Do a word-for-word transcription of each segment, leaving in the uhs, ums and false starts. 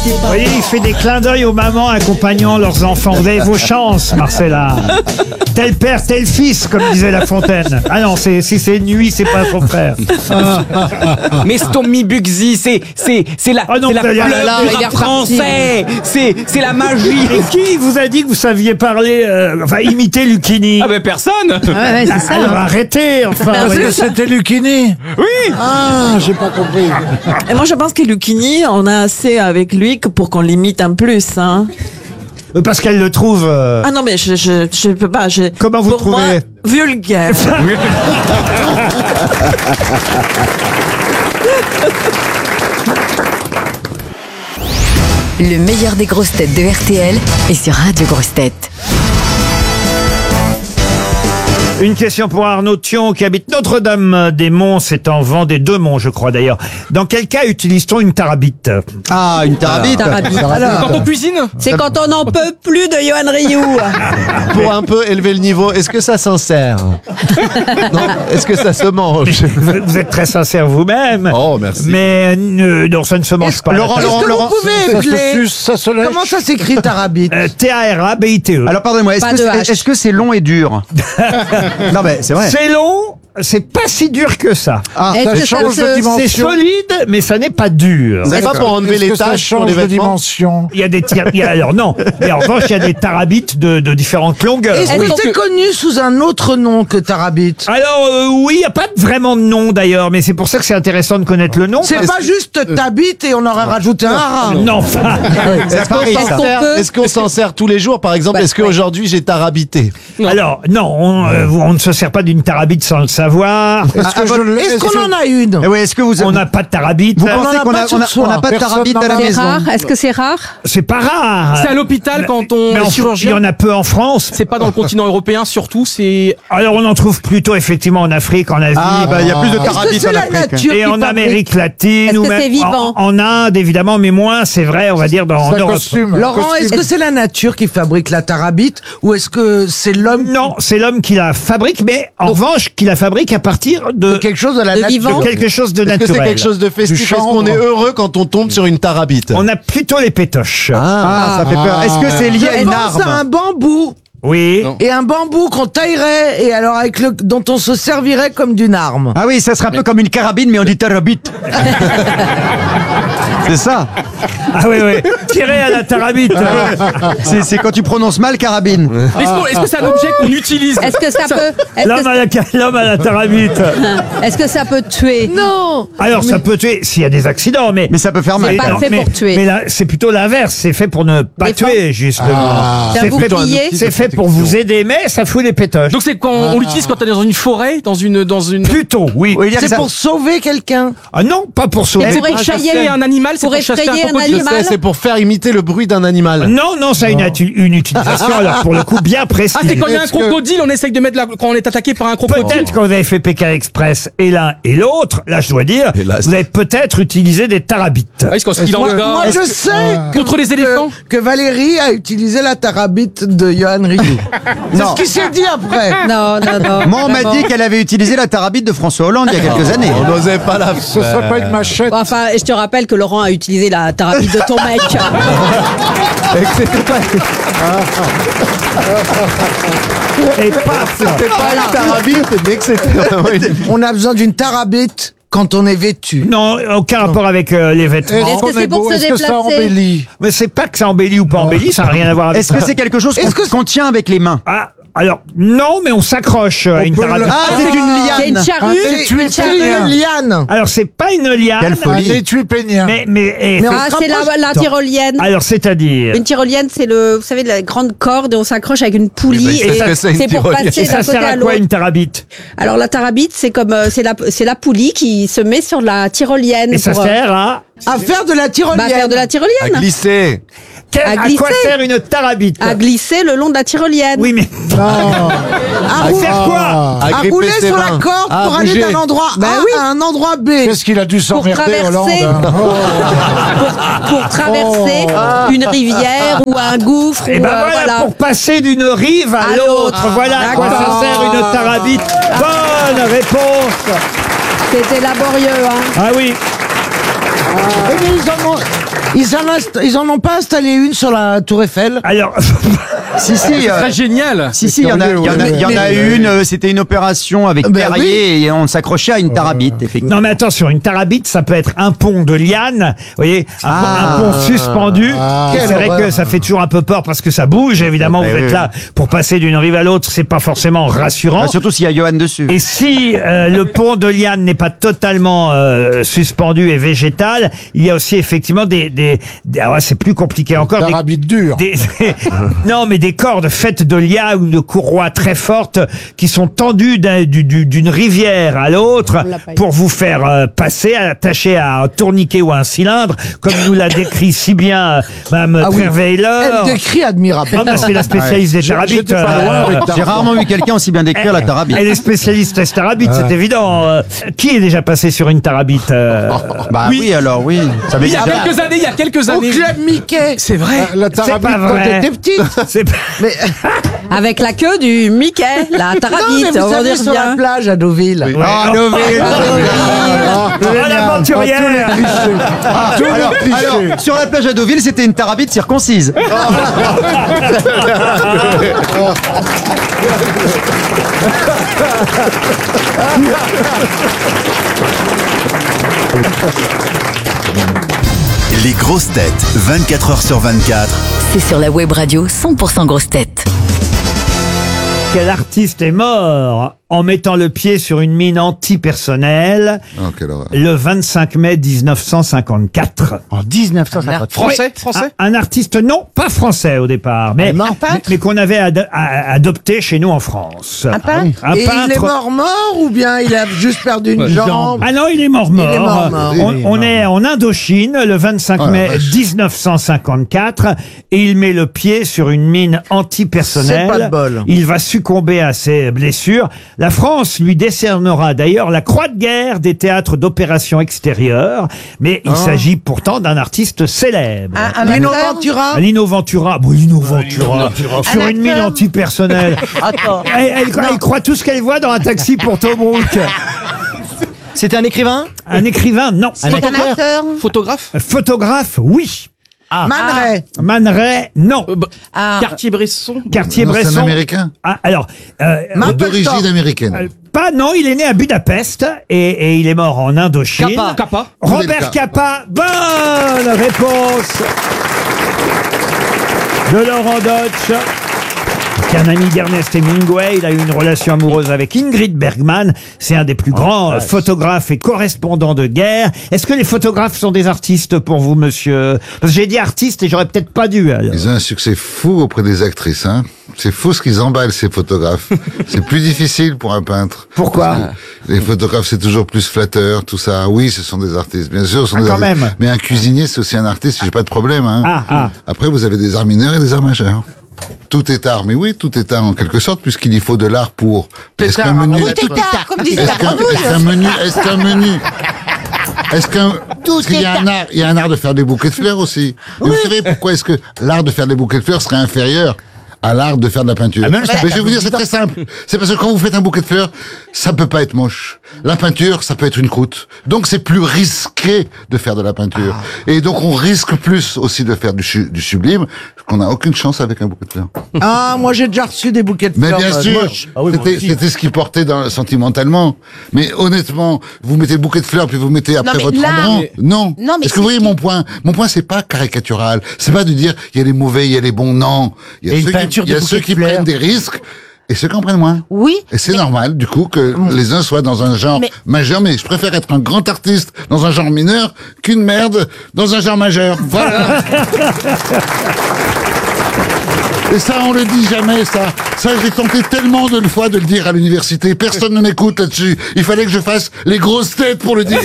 inquiétez Vous pas. voyez, il fait des clins d'œil aux mamans accompagnant leurs enfants. Vous avez vos chances, Marcella. Tel père, tel fils, comme disait La Fontaine. Ah non, c'est, si c'est nuit, c'est pas son frère. Mais Stormy Bugsy, c'est c'est c'est la Ah non, c'est la là, là, fleur là, du il est rap reparti. français. C'est c'est la magie. Et qui vous a dit que vous saviez parler, euh, enfin, imiter Lucchini? Ah ben personne. Ouais, ouais, c'est ça. Alors arrêtez, enfin. Est-ce voyez. que c'était Lucchini? Oui. Ah, j'ai pas compris. Et moi, je pense que Lucchini, on a assez avec lui que pour qu'on l'imite un plus. Hein. Euh, Parce qu'elle le trouve. euh, Ah non, mais je je je peux pas. Je, Comment vous pour trouvez moi, vulgaire. Le meilleur des grosses têtes de R T L est sur Radio Grosses Têtes. Une question pour Arnaud Thion qui habite Notre-Dame-des-Monts, c'est en Vendée, deux monts je crois d'ailleurs. Dans quel cas utilise-t-on une tarabite? Ah, une tarabite. Tarabite. Quand on cuisine. C'est quand on n'en peut plus de Johan Rioux. Pour un peu élever le niveau, est-ce que ça s'insère? Non. Est-ce que ça se mange? Vous vous êtes très sincère vous-même. Oh, merci. Mais euh, non, ça ne se mange pas. Laurent, Est-ce Laurent, que Laurent. vous pouvez Ça se épeler suce, ça se lèche. Comment ça s'écrit tarabite? Euh, T A R A B I T E. Alors pardonnez-moi, est-ce Pas que de c'est H. est-ce que c'est long et dur? Non mais c'est vrai. C'est long, c'est pas si dur que ça. Ah, Est-ce Ça que ça change se- de C'est dimension. solide, mais ça n'est pas dur. c'est pas pour enlever Est-ce les que ça taches sur change les de vêtements? dimension. Il y a des tir- il y a- alors non, mais en revanche il y a des tarabites de, de différentes longueurs. Est-ce Oui. que c'est connu sous un autre nom que tarabite? Alors euh, oui, il n'y a pas vraiment de nom d'ailleurs, mais c'est pour ça que c'est intéressant de connaître le nom. C'est parce- pas juste t'habites et on aurait rajouté un rat. Non, enfin, C'est à Paris, Est-ce ça. qu'on peut- Est-ce qu'on s'en sert tous les jours? Par exemple, Bah, est-ce qu'aujourd'hui j'ai tarabité? alors non, on, euh, on ne se sert pas d'une tarabite sans le savoir. Est-ce que je l'ai- Est-ce est-ce qu'on que- en a une? Eh oui, est-ce que vous On n'a pas de tarabite. vous en pensez a qu'on pas a, sur on a, soi. on n'a pas de Personne tarabite n'en à la a. C'est maison? rare. Est-ce que c'est rare? C'est pas rare. C'est à l'hôpital quand on Mais est en- il y chirurgien. en a peu en France. C'est pas dans le continent européen surtout. C'est Alors on en trouve plutôt effectivement en Afrique, en Asie. Ah bah il y a plus de Est-ce que tarabite c'est en la Afrique. nature Et qui en fabrique? Amérique latine Est-ce ou que même c'est vivant en, en Inde évidemment, mais moins c'est vrai, on va dire dans en C'est un Europe. costume. Laurent, costume. est-ce que c'est la nature qui fabrique la tarabite ou est-ce que c'est l'homme Non, c'est l'homme qui la fabrique, mais en revanche qui la fabrique à partir de, de quelque chose de la De nature? vivant? de quelque chose de Est-ce que naturel. c'est quelque chose de festif? Du Est-ce qu'on chanvre. est heureux quand on tombe sur une tarabite? On a plutôt les pétoches. Ah, ça fait peur. Est-ce que c'est lié à Je une pense à un arme? bambou. Oui. Et un bambou qu'on taillerait et alors avec le dont on se servirait comme d'une arme. Ah oui, ça serait un peu comme une carabine, mais on dit tarabite. C'est ça. Ah oui, oui. Tirer à la tarabite. C'est c'est quand tu prononces mal carabine. Est-ce qu'on- est-ce que c'est un objet qu'on utilise? Est-ce que ça peut est-ce L'homme que, à la, l'homme à la tarabite. est-ce que ça peut tuer? Non. Alors ça peut tuer s'il y a des accidents, mais Mais ça peut faire mal. mais- pas alors, fait mais- pour tuer. Mais là, c'est plutôt l'inverse. C'est fait pour ne pas Défendre. tuer, justement. C'est un C'est fait, bouclier. c'est fait pour vous aider, mais ça fout les pétoches. Donc c'est quand on l'utilise quand on est dans une forêt, dans une dans une. Plutôt, oui. Oui, dire que C'est ça- pour sauver quelqu'un. Ah non, pas pour sauver. Et pour Chasser effrayer un animal, c'est pour pour chasser effrayer un un crocodile. Je sais, animal. c'est pour faire imiter le bruit d'un animal. Non, non, ça a une, atu- une utilisation, alors pour le coup, bien précise. Ah, c'est quand il y a un Est-ce que- crocodile, on essaye de mettre la... quand on est attaqué par un crocodile. Peut-être quand vous avez fait Pékin Express et l'un et l'autre, là je dois dire, Hélas. vous avez peut-être utilisé des tarabites. Ah, est-ce qu'on- il en Moi, regarde. moi, je sais que, Contre les éléphants. que, que Valérie a utilisé la tarabite de Johan Rioux. C'est Non. ce qui s'est dit après. Non, non, non. Moi, on m'a Vraiment. dit qu'elle avait utilisé la tarabite de François Hollande il y a quelques années. On n'osait pas la Ce serait pas une machette. Bon, enfin, je te rappelle que Laurent a utilisé la tarabite de ton mec. Et que c'était pas, Et paf, c'était pas une tarabite, mais que c'était vraiment une- On a besoin d'une tarabite quand on est vêtu. non, aucun rapport avec euh, les vêtements. Est-ce que qu'on c'est est pour beau? se Est-ce que ça déplacer? embellit? Mais c'est pas que ça embellit ou pas embellit, ça n'a rien à voir avec Est-ce que c'est quelque chose qu'on Est-ce que- qu'on tient avec les mains? Ah, alors, non, mais on s'accroche à une peut tarabite. le- Ah, c'est une C'est une liane. charrue. Un étui Une charrue. pénien. Une liane. Alors, c'est pas une liane. Quelle Un folie. étui pénien. Mais, mais, et- Mais on Ah, se c'est la, rapproche. la tyrolienne. alors, c'est-à-dire. Une tyrolienne, c'est le, vous savez, la grande corde et on s'accroche avec une poulie Mais et qu'est-ce que c'est, une c'est pour tyrolienne passer Et d'un ça côté sert à à l'autre. quoi une tarabite? Alors la tarabite, c'est comme euh, c'est la c'est la poulie qui se met sur la tyrolienne Et ça pour euh, sert à. À faire de la tyrolienne. bah, faire de la À tyrolienne, glisser. Quel- À à quoi glisser. sert une tarabite? à glisser le long de la tyrolienne. Oui, mais. À, À rou- faire quoi? À à gripper rouler ses sur mains. la corde À pour aller bouger. d'un endroit Bah A oui. à un endroit B. Qu'est-ce qu'il a dû s'emmerder, traverser. Hollande, hein. Pour traverser une rivière ou un gouffre Et ou ben euh, voilà, voilà. pour passer d'une rive à, À l'autre. l'autre. Voilà à quoi ça D'accord. sert une tarabite. Bonne réponse. C'était laborieux, hein. Ah oui. Eh bien, ils en ont- Ils en, inst- ils en ont pas installé une sur la Tour Eiffel? Alors, Si, si, C'est euh, très génial. si, si, il y en a, il y en a, il y en a une, euh, c'était une opération avec Ben Perrier et on s'accrochait à une tarabite, effectivement. non mais attention, une tarabite, ça peut être un pont de liane, vous voyez, un, pont- un pont suspendu. Ah, Et quelle c'est vrai horreur. que ça fait toujours un peu peur parce que ça bouge, évidemment, vous oui, êtes oui. là pour passer d'une rive à l'autre, c'est pas forcément rassurant. Bah, surtout s'il y a Johan dessus. Et si euh, le pont de liane n'est pas totalement euh, suspendu et végétal, il y a aussi effectivement des... des, des ah ouais, c'est plus compliqué encore. Des, Tarabite dur. des- non, mais des cordes faites de liens ou de courroies très fortes qui sont tendues d'un- du- du- d'une rivière à l'autre pour vous faire euh, passer, attachées à un tourniquet ou à un cylindre, comme nous l'a décrit si bien euh, Mme Ah oui. Trierweiler. Elle décrit admirable. Ah bah, c'est la spécialiste des tarabites. J'étais pas loin avec ta- J'ai rarement vu quelqu'un aussi bien décrire la tarabite. Elle est spécialiste des tarabites, c'est évident. Euh, Qui est déjà passé sur une tarabite euh, Bah oui, alors oui. Ça veut Il y a dire quelques années, il y a quelques Au années. club Mickey. C'est vrai. La C'est tarabite. pas Quand vrai. t'étais petite. C'est pas- Mais, Avec la queue du Mickey, la non, mais tarabite, vous on va allez dire sur la bien. plage à Deauville. Ouais. Ah, Oh, Deauville. oh, l'aventurière. Ah, alors, alors, sur la plage à Deauville, c'était une tarabite circoncise. Les grosses têtes, vingt-quatre heures sur vingt-quatre. C'est sur la web radio cent pour cent grosses têtes. Quel artiste est mort en mettant le pied sur une mine antipersonnelle Oh, quelle horreur. le vingt-cinq mai mille neuf cent cinquante-quatre? En dix-neuf cent cinquante. Français, français. Un, un artiste, non, pas français au départ, mais, Un peintre mais, mais qu'on avait ad- a- adopté chez nous en France. Un peintre Un Et il est peintre. mort mort ou bien il a juste perdu une jambe? Ah non, il est mort mort. Il est mort, mort. On, on est en Indochine le vingt-cinq Oh la mai vache. mille neuf cent cinquante-quatre et il met le pied sur une mine antipersonnelle. C'est pas de bol. Il va succomber à ses blessures. La France lui décernera d'ailleurs la Croix de guerre des théâtres d'opérations extérieures, mais il s'agit pourtant d'un artiste célèbre. Un, un Lino acteur Ventura? Lino Ventura, bon, Lino Ventura, sur Un une mine acteur antipersonnelle. Attends. Elle, elle- elle croit tout ce qu'elle voit dans un taxi pour Tobruk. C'était un écrivain? Un écrivain, non. C'est un acteur. Photographe. Photographe, oui. Man Ray. Man Ray, non. Euh, bah, Ah. Cartier-Bresson. Non, c'est un Cartier-Bresson. américain. Ah, alors, euh, D'origine euh, américaine. pas, non, il est né à Budapest et, et il est mort en Indochine. Kappa. Kappa. Robert Capa, bonne réponse de Laurent Deutsch. C'est un ami d'Ernest Hemingway. Il a eu une relation amoureuse avec Ingrid Bergman. C'est un des plus grands euh, photographes et correspondants de guerre. Est-ce que les photographes sont des artistes pour vous, monsieur? Parce que j'ai dit artiste et j'aurais peut-être pas dû. alors. Ils ont un succès fou auprès des actrices, hein. C'est fou ce qu'ils emballent, ces photographes. C'est plus difficile pour un peintre. Pourquoi? Les photographes, c'est toujours plus flatteur, tout ça. Oui, ce sont des artistes, bien sûr. Ce sont Ah, des quand artistes. même. Mais un cuisinier, c'est aussi un artiste, j'ai pas de problème, hein. Ah, ah. Après, vous avez des arts mineurs et des arts majeurs. Tout est art, mais oui, tout est art en quelque sorte, puisqu'il y faut de l'art pour. Est-ce qu'un menu, Oui, t'es tard, comme disait est-ce qu'un, la est-ce qu'un menu, est-ce qu'un menu, est-ce qu'un, parce qu'il y a un art, il y a un art de faire des bouquets de fleurs aussi. Et vous savez pourquoi est-ce que l'art de faire des bouquets de fleurs serait inférieur à l'art de faire de la peinture? Mais je vais vous dire, c'est très simple. C'est parce que quand vous faites un bouquet de fleurs, ça peut pas être moche. La peinture, ça peut être une croûte. Donc c'est plus risqué de faire de la peinture. Et donc on risque plus aussi de faire du, chu- du sublime, qu'on n'a aucune chance avec un bouquet de fleurs. Ah, moi j'ai déjà reçu des bouquets de Mais fleurs. bien euh, sûr, moches. c'était, c'était ce qui portait dans, sentimentalement. Mais honnêtement, vous mettez le bouquet de fleurs puis vous mettez après mais votre là- embrun. Non. Non, mais Est-ce que vous c'est voyez ce mon point? Mon point, c'est pas caricatural. C'est pas de dire il y a les mauvais, il y a les bons. Non. Il y a Et une ceux qui, peinture il y a de ceux bouquet qui de fleurs. prennent des risques et ceux qui en prennent moins. Oui. Et c'est normal, du coup, que les uns soient dans un genre Mais- majeur, mais je préfère être un grand artiste dans un genre mineur qu'une merde dans un genre majeur. Voilà. Et ça, on le dit jamais, ça. Ça, j'ai tenté tellement de fois de le dire à l'université. Personne ne m'écoute là-dessus. Il fallait que je fasse les grosses têtes pour le dire.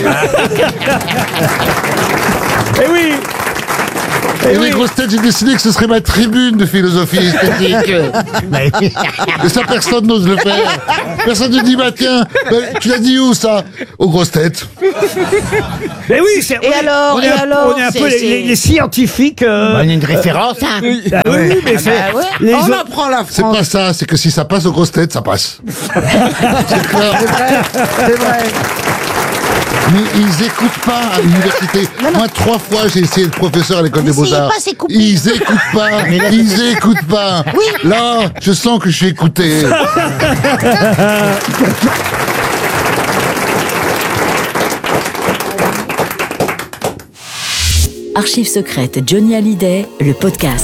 Eh oui. Et les grosses têtes, j'ai décidé que ce serait ma tribune de philosophie esthétique. Et ça, personne n'ose le faire. Personne ne dit, bah tiens, bah, tu l'as dit où ça? Aux grosses têtes. Mais oui, c'est. Et on est- alors, on est et un, alors, on est un c'est- peu les, c'est- les- les scientifiques. euh, On a une référence. ah oui, mais c'est. bah ouais. les On autres- apprend la C'est France. pas ça, c'est que si ça passe aux grosses têtes, ça passe. C'est clair. C'est vrai. C'est vrai. Mais ils écoutent pas à l'université. Moi, trois fois, j'ai essayé de professeur à l'école des Beaux-Arts. pas, c'est coupé. Ils écoutent pas. Ils écoutent pas. Oui. Là, je sens que je suis écouté. Archives secrètes Johnny Hallyday, le podcast.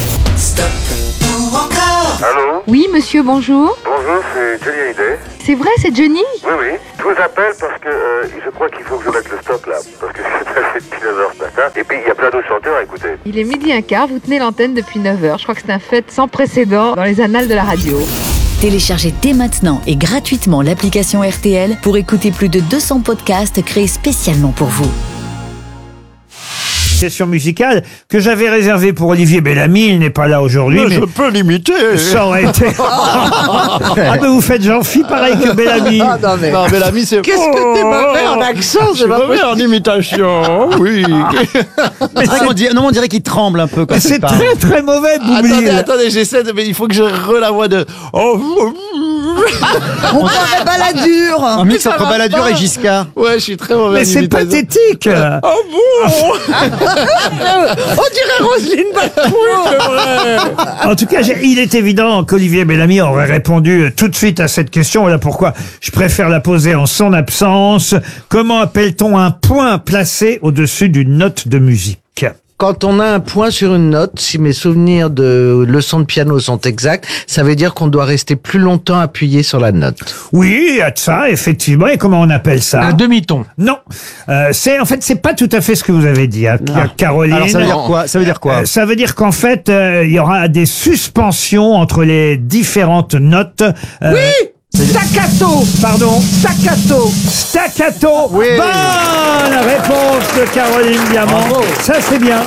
Allô? Oui, monsieur, bonjour. Bonjour, c'est Johnny Hallyday. C'est vrai, c'est Johnny? Oui, oui. Je vous appelle parce que euh, je crois qu'il faut que je mette le stop là. Parce que c'est passé depuis neuf heures ce matin. Et puis il y a plein d'autres chanteurs à écouter. Il est midi un quart, vous tenez l'antenne depuis neuf heures. Je crois que c'est un fait sans précédent dans les annales de la radio. Téléchargez dès maintenant et gratuitement l'application R T L pour écouter plus de deux cents podcasts créés spécialement pour vous. Question musicale que j'avais réservée pour Olivier Bellamy. Il n'est pas là aujourd'hui. Mais Mais je peux l'imiter. ça aurait été. Ah, mais vous faites Jean-Phi pareil que Bellamy. Ah, non, mais. Non, Bellamy, c'est. Qu'est-ce que t'es mauvais en accent? Je suis C'est pas mauvais possible. en imitation, oui. C'est vrai qu'on dit- non, on dirait qu'il tremble un peu quand C'est il parle. très très mauvais, Attendez, Boublil. attendez, j'essaie de. Mais il faut que je re la voix de. Oh, On croirait Balladur. Un mix entre Balladur et Giscard. ouais, je suis très mauvais Mais en c'est imitation. pathétique. Oh bon. On dirait Roselyne Bachelot. En tout cas, j'ai- il est évident qu'Olivier Bellamy aurait répondu tout de suite à cette question. Voilà pourquoi je préfère la poser en son absence. Comment appelle-t-on un point placé au-dessus d'une note de musique? Quand on a un point sur une note, si mes souvenirs de leçons de piano sont exacts, ça veut dire qu'on doit rester plus longtemps appuyé sur la note. Oui, il y a de ça, effectivement. Et comment on appelle ça? Un demi-ton. Non, euh, c'est en fait c'est pas tout à fait ce que vous avez dit, hein, Caroline. Alors ça veut dire quoi? Ça veut dire quoi? Euh, ça veut dire qu'en fait, euh, il y aura des suspensions entre les différentes notes. Euh, Oui! Staccato! Pardon. Staccato! Staccato. Oui. Bonne réponse de Caroline Diamant. Ça c'est bien.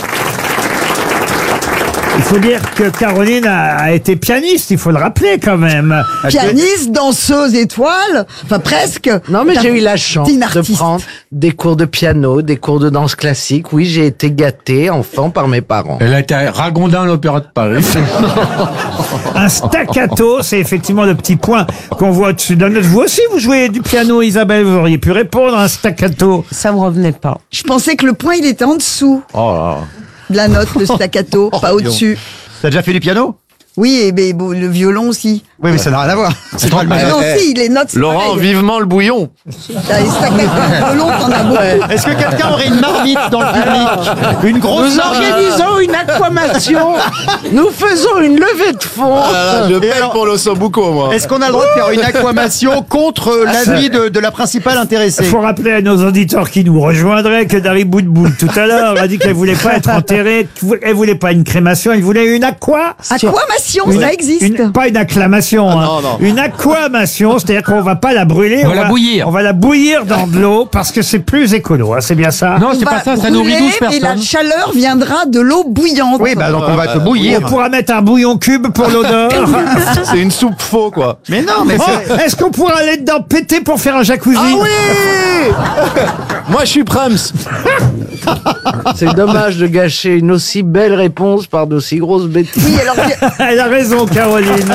Il faut dire que Caroline a, a été pianiste, il faut le rappeler quand même. Pianiste, danseuse, étoile. Enfin, presque. Non, mais j'ai eu la chance T'es une de artiste. prendre des cours de piano, des cours de danse classique. Oui, j'ai été gâté, enfant, par mes parents. Elle a été à Ragondin à l'Opéra de Paris. Un staccato, c'est effectivement le petit point qu'on voit au-dessus de la note. Vous aussi, vous jouez du piano, Isabelle, vous auriez pu répondre à un staccato. Ça me revenait pas. Je pensais que le point, il était en dessous de la note, le staccato, pas au-dessus. T'as déjà fait du piano? Oui, et ben, bon, le violon aussi. Oui, mais ça n'a rien à voir. C'est pas le Ah même. non, si, les notes, c'est Laurent, pareil. vivement le bouillon. T'as les staccato, le violon, t'en as beaucoup. Est-ce que quelqu'un aurait une marmite dans le public? Une grosse Nous marmite? organisons une aquamation. Nous faisons une levée de fonds. Ah là, je Et paye alors- pour l'ossobuco, moi. Est-ce qu'on a le droit de faire une aquamation contre l'avis de, de la principale intéressée? Il faut rappeler à nos auditeurs qui nous rejoindraient que Dari Boudboul, tout à l'heure, a dit qu'elle voulait pas être enterrée, elle voulait pas une crémation, elle voulait une aqua. Aquamation, Une- ça existe. une- pas une acclamation, hein. non, non. Une aquamation, c'est-à-dire qu'on va pas la brûler. On va la bouillir. On va la bouillir dans de l'eau parce que c'est plus écolo, hein, c'est bien ça? Non, On c'est va pas ça, ça nourrit brûler, douze Et la personnes. chaleur viendra de l'eau bouillante. Oui, bah donc on va te bouillir. On pourra mettre un bouillon cube pour l'odeur. C'est une soupe faux, quoi. Mais non, mais Oh, c'est... est-ce qu'on pourra aller dedans péter pour faire un jacuzzi? Ah oui. Moi, je suis Prams. C'est dommage de gâcher une aussi belle réponse par d'aussi grosses bêtises. Oui, alors, Elle a raison, Caroline.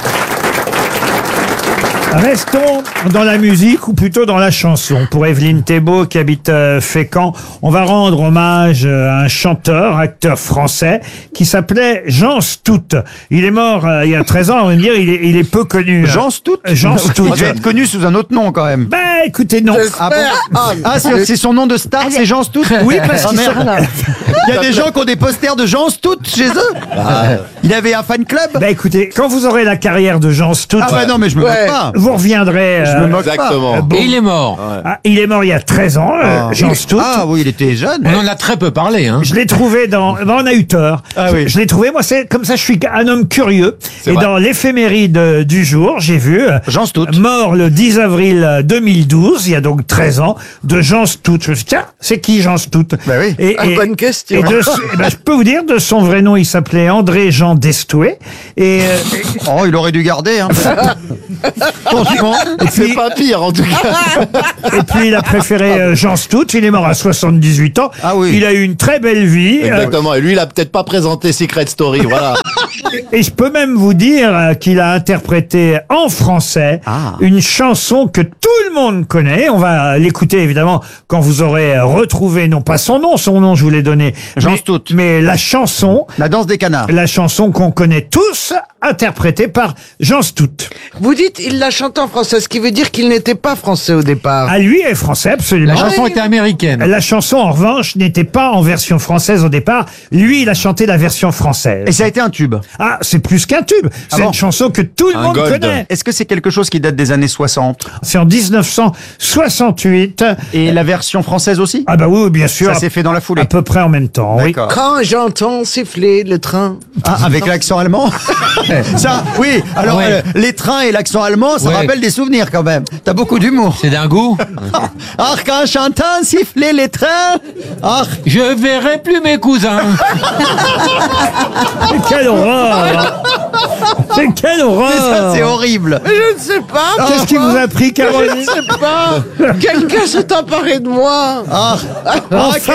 Restons dans la musique, ou plutôt dans la chanson. Pour Evelyne Thébault, qui habite euh, Fécamp, on va rendre hommage euh, à un chanteur, acteur français, qui s'appelait Jean Stout. Il est mort euh, il y a treize ans, on va me dire, il est, il est peu connu. Jean Stout? Jean Stout. Il devait être connu sous un autre nom quand même. Ben, écoutez, non. Ah bon? Ah, c'est c'est son nom de star, c'est Jean Stout? Oui, parce Ah, qu'ils sont... merde. Il y a des gens qui ont des posters de Jean Stout chez eux. Il avait un fan club. Ben, écoutez, quand vous aurez la carrière de Jean Stout, Ah bah non, mais je me moque pas. vous reviendrez... Je euh, me moque pas. Exactement. bon. Et il est mort. Ah, il est mort il y a treize ans, euh, Ah. Jean Il- Stout. Ah oui, il était jeune. On en a très peu parlé, hein. Je l'ai trouvé dans... Ben, on a eu tort. Ah je oui. je l'ai trouvé, moi, c'est comme ça, je suis un homme curieux. Et vrai. dans l'éphéméride euh, du jour, j'ai vu... euh, Jean Stout. Mort le dix avril deux mille douze, il y a donc treize ans, de Jean Stout. Je me suis dit, tiens, c'est qui Jean Stout? Bah oui. Et, Ah, bonne question. Et de, eh ben, je peux vous dire, de son vrai nom, il s'appelait André Jean Destoué. Et, euh, Oh, il aurait dû garder. Hein. Franchement. et puis, C'est pas pire, en tout cas. Et puis il a préféré euh, Jean Stout, il est mort à soixante-dix-huit ans. Ah oui. Il a eu une très belle vie. Exactement. Et lui, il a peut-être pas présenté Secret Story, voilà. Et je peux même vous dire euh, qu'il a interprété en français Ah. une chanson que tout le monde connaît. On va l'écouter évidemment quand vous aurez retrouvé, non pas son nom, son nom je vous l'ai donné, Jean mais, Stout. mais la chanson, La danse des canards. la chanson qu'on connaît tous, interprétée par Jean Stout. Vous dites, il l'a chanté en français, ce qui veut dire qu'il n'était pas français au départ. Ah, lui est français, absolument. La chanson était américaine. La chanson, en revanche, n'était pas en version française au départ. Lui, il a chanté la version française. Et ça a été un tube. Ah, c'est plus qu'un tube. Ah C'est bon une chanson que tout le Un monde gold. connaît. Est-ce que c'est quelque chose qui date des années soixante? C'est en dix-neuf cent soixante-huit. Et la version française aussi? Ah bah oui, oui, bien sûr. Ça s'est fait dans la foulée. À peu près en même temps, oui. D'accord. Quand j'entends siffler le train. Ah, avec l'accent allemand? Ça, oui. Alors, Ouais. euh, les trains et l'accent allemand, ça Ouais. rappelle des souvenirs quand même. T'as beaucoup d'humour. C'est d'un goût. Ah, quand j'entends siffler les trains. Ah, Je verrai plus mes cousins. Mais quelle horreur! Mais quelle mais horreur! ça, c'est horrible. Mais je ne sais pas. Qu'est-ce qui vous a pris, Caroline? Je ne sais pas. Quelqu'un s'est emparé de moi. Ah, Enfin!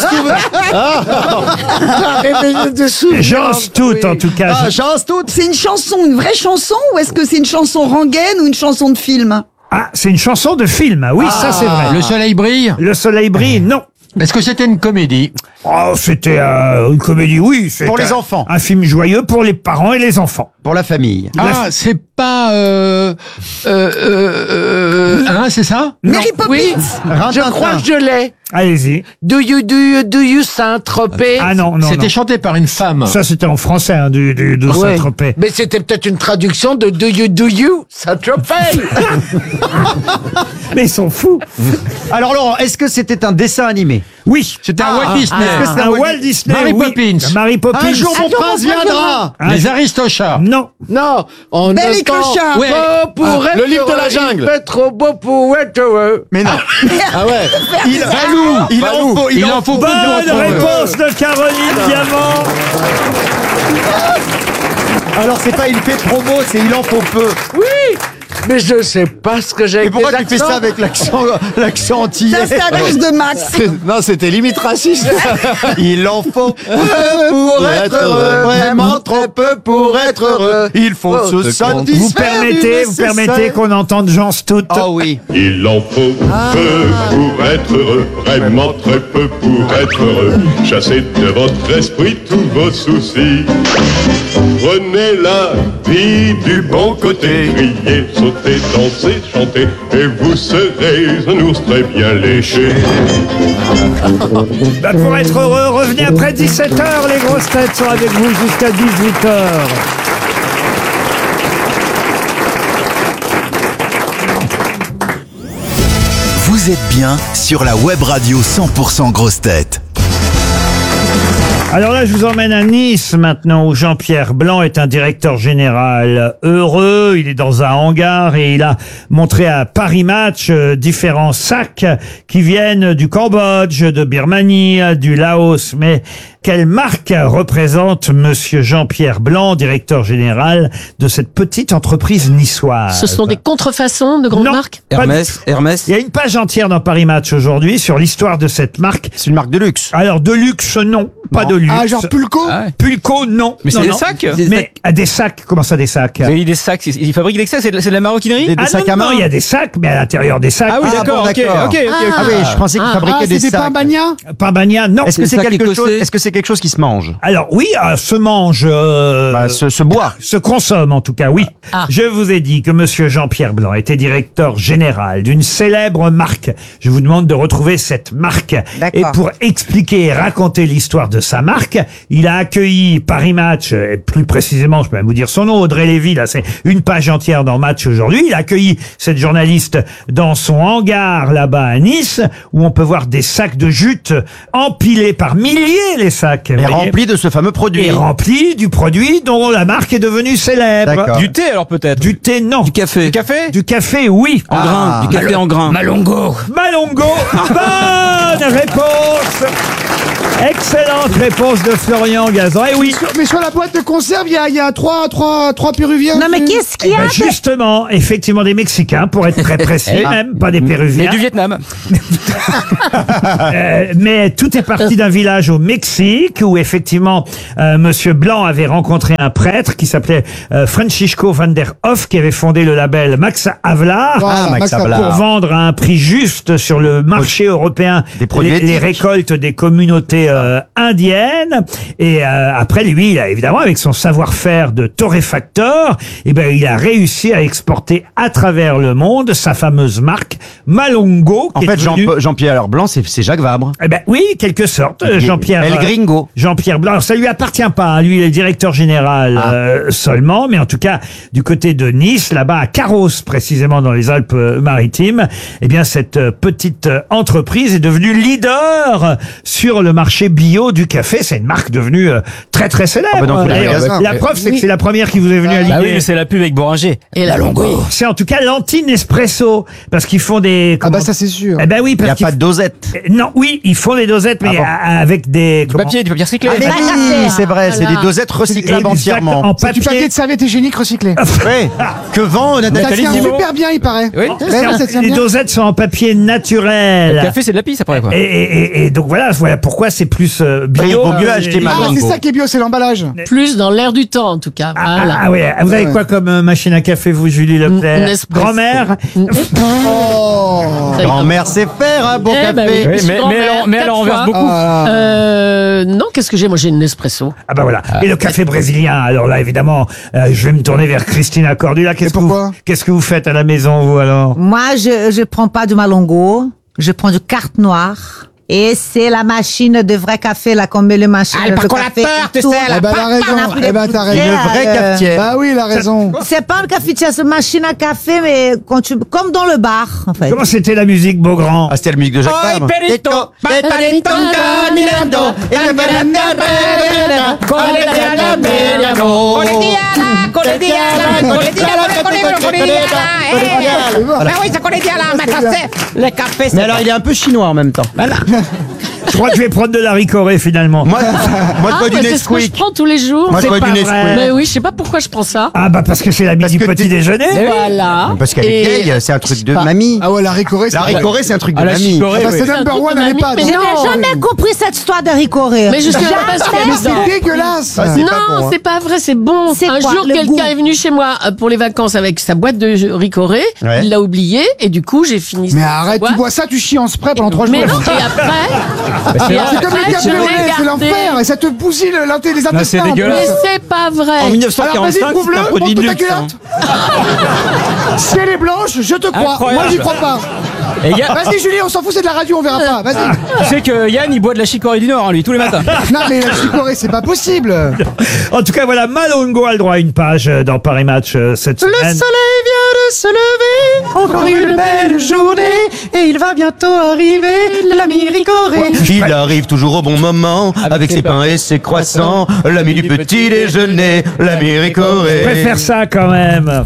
Arrêtez de souvenirs. Jean Stout, en tout cas. Ah, Jean Stout. C'est une chanson, une vraie chanson, ou est-ce que c'est une chanson rengaine ou une chanson de film? Ah, c'est une chanson de film. Oui, ça c'est vrai. Le soleil brille. Le soleil brille, non. Est-ce que c'était une comédie? Oh, c'était euh, une comédie, oui. c'est Pour les un- enfants. Un film joyeux pour les parents et les enfants. Pour la famille. Ah, c'est pas... Euh, euh, euh, euh, hein, c'est ça? Mary Poppins. Oui, Rintintin. je crois que je l'ai. Allez-y. Do you, do you, do you Saint-Tropez? Ah non, non, C'était non. chanté par une femme. Ça, c'était en français, hein, du, du, de Ouais. Saint-Tropez. Mais c'était peut-être une traduction de Do you, do you Saint-Tropez? Mais ils sont fous. Alors, Laurent, est-ce que c'était un dessin animé? Oui. C'était un Walt Disney. est-ce que c'est Un Walt Disney. Mary oui. Poppins. Mary Poppins. Un jour, mon Un jour, prince mon prince viendra. Un Les jour- Aristochats. Non. Non, on Belle et entend Clochard. Ouais. beau pour Ah, être le livre de la heureux, jungle. il fait trop beau pour être heureux. Mais non. Ah ouais. Il, Balou. il Balou. en faut, il Il en en faut faut. peu Bonne pour être heureux. réponse de Caroline Diamant. Alors, c'est pas il fait trop beau, c'est il en faut peu. Oui, mais je sais pas ce que j'ai Et avec pourquoi des tu fais accents. ça avec l'accent, l'accent antillais? Ça, c'est à cause de Max. Non, c'était limite raciste. Il en faut peu pour être heureux, vraiment trop peu pour être heureux. Il faut se Vous satisfaire. permettez, vous permettez qu'on entende Jean Stout. Ah oui. Il en faut peu pour être heureux, vraiment très peu pour être heureux. Chassez de votre esprit tous vos soucis. Prenez la vie du bon côté, criez, sautez, dansez, chantez, et vous serez un ours très bien léché. Bah, pour être heureux, revenez après dix-sept heures. Les grosses têtes sont avec vous jusqu'à dix-huit heures. Vous êtes bien sur la web radio cent pour cent grosses têtes. Alors là, je vous emmène à Nice maintenant, où Jean-Pierre Blanc est un directeur général heureux. Il est dans un hangar et il a montré à Paris Match euh, différents sacs qui viennent du Cambodge, de Birmanie, du Laos. Mais quelle marque représente Monsieur Jean-Pierre Blanc, directeur général de cette petite entreprise niçoise? Ce sont des contrefaçons de grandes Non, marques pas du Hermès, tout. Hermès. Il y a une page entière dans Paris Match aujourd'hui sur l'histoire de cette marque. C'est une marque de luxe. Alors, de luxe, non. Pas Non. de luxe. Ah, genre Pulco Pulco, non. Mais c'est Non, des non. sacs Mais ah, des sacs, comment ça des sacs? Vous avez dit des sacs, ils ils fabriquent des sacs, c'est de, c'est de la maroquinerie? Ah non, non, il y a des sacs, mais à l'intérieur des sacs. Ah oui, d'accord, ok, ok, ok, ok. Ah oui, je pensais qu'ils Ah. fabriquaient Ah, des c'est des sacs. Pain-Bagna Pain-Bagna, non. Est-ce que Des c'est sacs quelque chose écossais. Est-ce que c'est quelque chose qui se mange? Alors oui, euh, se mange, euh, Bah, se, se boit. se consomme en tout cas, oui. Ah. Je vous ai dit que Monsieur Jean-Pierre Blanc était directeur général d'une célèbre marque. Je vous demande de retrouver cette marque. D'accord. Et pour expliquer et raconter l'histoire de sa marque, il a accueilli Paris Match, et plus précisément, je peux même vous dire son nom, Audrey Lévy, là c'est une page entière dans Match aujourd'hui. Il a accueilli cette journaliste dans son hangar là-bas à Nice, où on peut voir des sacs de jute empilés par milliers, les sacs. sac. Et rempli de ce fameux produit. Et rempli du produit dont la marque est devenue célèbre. D'accord. Du thé alors peut-être. Du thé, non. Du café. Du café. Du café, oui. En grain. Du café en grain. Malongo. Malongo. Bonne réponse. Excellente réponse de Florian Gazan. Et oui. Mais sur la boîte de conserve, il y a, il y a trois, trois, trois Péruviens. Non, mais qu'est-ce qu'il y Eh a ben, de- justement, effectivement, des Mexicains, pour être très précis, Ah. même, pas des Péruviens. Et du Vietnam. Euh, mais tout est parti d'un village au Mexique où effectivement euh, Monsieur Blanc avait rencontré un prêtre qui s'appelait euh, Francisco van der Hoff, qui avait fondé le label Max Havelaar Voilà, Max Max Havelaar. pour vendre à un prix juste sur le marché européen Des produits les, les éthiques. récoltes des communautés euh, indiennes. Et euh, après lui, il a, évidemment, avec son savoir-faire de torréfacteur, eh ben, il a réussi à exporter à travers le monde sa fameuse marque Malongo. En qui est fait, Jean- devenue- Jean-Pierre Blanc, c'est c'est Jacques Vabre. eh ben oui, quelque sorte, euh, Jean-Pierre. El euh, Gringo. Jean-Pierre Blanc. Alors, ça lui appartient pas. Hein. Lui, il est directeur général Ah. euh, seulement, mais en tout cas, du côté de Nice, là-bas à Carros, précisément dans les Alpes-Maritimes, eh bien, cette euh, petite euh, entreprise est devenue leader sur le marché bio du café. C'est une marque devenue euh, très très célèbre. Ah bah, dans tous les D'ailleurs, magasins. la preuve, c'est que Oui. c'est la première qui vous est venue à l'idée. Ah oui, mais c'est la pub avec Boringer. Et la longo. C'est en tout cas l'anti-Nespresso, parce qu'ils font des. Ah bah comment- ça c'est sûr. Eh ben oui, Il n'y parce a qu'ils pas de dosette. Euh, Non, oui, ils font des dosettes, mais Ah bon. à- avec des Du comment- papier, du papier recyclé. Ah, mais oui, c'est vrai, c'est des Voilà. dosettes recyclables Exact, entièrement. en C'est du papier papier. de serviette hygiénique recyclé. Ouais. Que vend Ça Nathalie tient Simon. super bien, il paraît. Oui. Ouais, ça tient Les bien. dosettes sont en papier Le naturel. café, c'est de la pisse après quoi. Et, et- et- et donc voilà, voilà pourquoi c'est plus euh, bio. Il vaut mieux euh, acheter et- ma- Ah, c'est Malongo. ça qui est bio, c'est l'emballage. Plus dans l'air du temps, en tout cas. Ah, Voilà. ah oui, vous avez quoi comme euh, machine à café, vous, Julie Leclerc? Nespresso. Grand-mère? Oh. Ça y est. Grand-mère sait faire un bon Eh café. ben oui, Oui, je suis mais- mais grand-mère, elle en- mais elle quatre en renverse fois. beaucoup. Ah, là. Euh, non, qu'est-ce que j'ai? Moi, j'ai une Nespresso. Ah bah voilà. Et le café brésilien, alors là, évidemment, euh, je vais me tourner vers Christina Cordula. Qu'est-ce que vous, pourquoi qu'est-ce que vous faites à la maison, vous, alors? Moi, je je prends pas du Malongo, je prends du carte noire. Et c'est la machine de vrai café, là, qu'on met le machine. Ah, le percolateur, tu sais, Eh ben, elle a raison. Eh ben, t'as raison. Une vraie cafetière. Bah oui, il a raison. C'est pas une cafetière, c'est une machine à café, mais quand tu, comme dans le bar, en fait. Comment c'était la musique, Beaugrand? Ah, c'était la musique de Jacques Vabre. Perito, Perito, caminando, et le café, Mais alors, il est un peu chinois en même temps. Je crois que je vais prendre de la ricorée, finalement. Moi, moi je Ah, bois du bah, c'est ce que je Nesquik. prends tous les jours. Moi, je C'est bois pas du vrai. Nesquik. Mais oui, je sais pas pourquoi je prends ça. Ah bah parce que c'est la midi que petit t'es- déjeuner. Voilà. Parce qu'elle est Et- vieille, c'est un truc de pas- mamie. Ah ouais, la ricorée, c'est La ricorée, c'est un truc de Ah, la mamie. chicorée, Ah bah, oui. c'est C'est un number truc one de à mamie, l'EHPAD. mais Je non. n'ai jamais compris cette histoire de ricoré. Mais jusque-là, parce que- Mais c'est dégueulasse. Ah, c'est pas Non, bon, hein. c'est pas vrai, c'est bon. C'est Un quoi, jour, le quelqu'un goût est venu chez moi euh, pour les vacances avec sa boîte de ricoré. Ouais. Il l'a oublié et du coup, j'ai fini. Mais cette arrête, boîte. tu bois ça, tu chies en spray pendant trois jours. Mais non, et après, c'est et vrai. C'est comme les après, cafés je au l'ai lait, c'est gardé. l'enfer. Et ça te bousille le- l'inté- les intestins. c'est en plus. dégueulasse. Mais c'est pas vrai. En Alors mille neuf cent vas-y, quarante-cinq, c'était prouve-le, un produit montre ta luxe. hein. culotte. Si elle est blanche, je te crois. Incroyable. Moi, j'y crois pas. Et Yann- Vas-y, Julie, on s'en fout, c'est de la radio, on verra pas. Vas-y. tu sais que Yann, il boit de la chicorée du Nord, hein, lui, tous les matins. Non, mais la chicorée, c'est pas possible. En tout cas, voilà, Malongo a le droit à une page euh, dans Paris Match euh, cette Le semaine. soleil vient de se lever, encore une belle journée, et il va bientôt arriver l'ami Ricoré. Il arrive toujours au bon moment, avec ses pains et ses croissants, l'ami du petit déjeuner, l'ami Je Ricoré. préfère ça quand même.